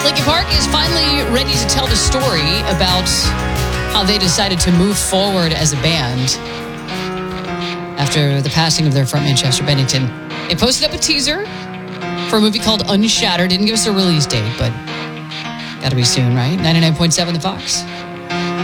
Linkin Park is finally ready to tell the story about how they decided to move forward as a band after the passing of their frontman Chester Bennington. They posted up a teaser for a movie called Unshattered. Didn't give us a release date, but gotta be soon, right? 99.7 The Fox.